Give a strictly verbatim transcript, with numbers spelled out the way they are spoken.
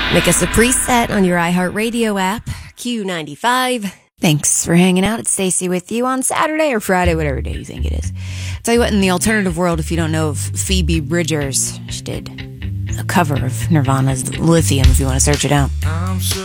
Make us a preset on your iHeartRadio app, Q ninety-five. Thanks for hanging out. It's Stacey with you on Saturday or Friday, whatever day you think it is. Tell you what, in the alternative world, if you don't know of Phoebe Bridgers, she did a cover of Nirvana's Lithium, if you want to search it out.